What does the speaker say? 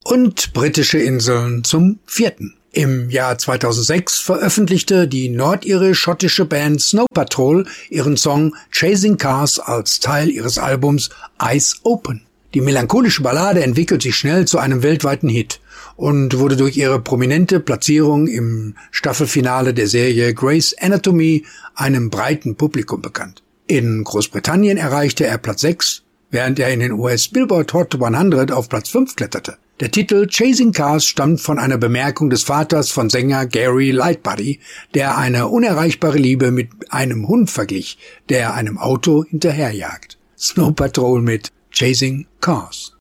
und britische Inseln zum 4. Im Jahr 2006 veröffentlichte die nordirisch-schottische Band Snow Patrol ihren Song Chasing Cars als Teil ihres Albums Eyes Open. Die melancholische Ballade entwickelt sich schnell zu einem weltweiten Hit und wurde durch ihre prominente Platzierung im Staffelfinale der Serie Grey's Anatomy einem breiten Publikum bekannt. In Großbritannien erreichte er Platz 6, während er in den US Billboard Hot 100 auf Platz 5 kletterte. Der Titel Chasing Cars stammt von einer Bemerkung des Vaters von Sänger Gary Lightbody, der eine unerreichbare Liebe mit einem Hund verglich, der einem Auto hinterherjagt. Snow Patrol mit Chasing Cars.